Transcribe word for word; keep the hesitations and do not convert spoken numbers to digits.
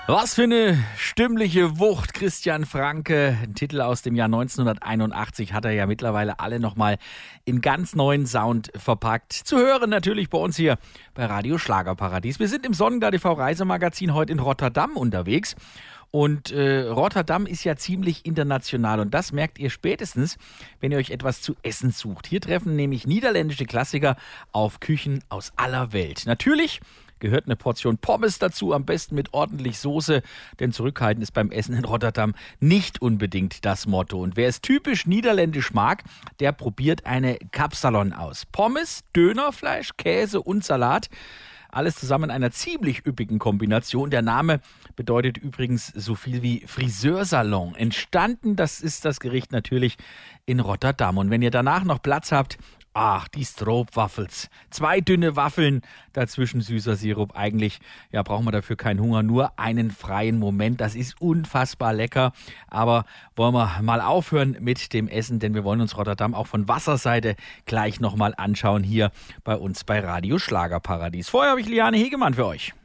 Was für eine stimmliche Wucht, Christian Franke. Ein Titel aus dem Jahr neunzehnhunderteinundachtzig hat er ja mittlerweile alle nochmal in ganz neuen Sound verpackt. Zu hören natürlich bei uns hier bei Radio Schlagerparadies. Wir sind im Sonnenklar T V Reisemagazin heute in Rotterdam unterwegs. Und äh, Rotterdam ist ja ziemlich international und das merkt ihr spätestens, wenn ihr euch etwas zu essen sucht. Hier treffen nämlich niederländische Klassiker auf Küchen aus aller Welt. Natürlich gehört eine Portion Pommes dazu, am besten mit ordentlich Soße, denn zurückhaltend ist beim Essen in Rotterdam nicht unbedingt das Motto. Und wer es typisch niederländisch mag, der probiert eine Kapsalon aus. Pommes, Dönerfleisch, Käse und Salat. Alles zusammen in einer ziemlich üppigen Kombination. Der Name bedeutet übrigens so viel wie Friseursalon. Entstanden, das ist das Gericht natürlich in Rotterdam. Und wenn ihr danach noch Platz habt, ach, die Stroopwafels. Zwei dünne Waffeln, dazwischen süßer Sirup. Eigentlich, ja, brauchen wir dafür keinen Hunger, nur einen freien Moment. Das ist unfassbar lecker. Aber wollen wir mal aufhören mit dem Essen, denn wir wollen uns Rotterdam auch von Wasserseite gleich nochmal anschauen hier bei uns bei Radio Schlagerparadies. Vorher habe ich Liane Hegemann für euch.